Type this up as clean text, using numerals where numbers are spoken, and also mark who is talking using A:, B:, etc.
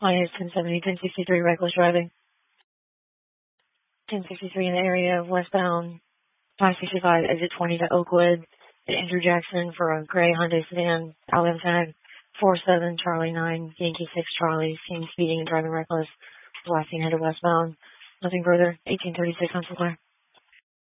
A: Minus 1070, 1063, reckless driving. 1063 in the area of westbound 565, exit 20 to Oakwood at Andrew Jackson for a gray Hyundai sedan, Alabama tag 47 Charlie 9, Yankee 6 Charlie, seen speeding and driving reckless, last seen headed westbound. Nothing further, 1836 on supply.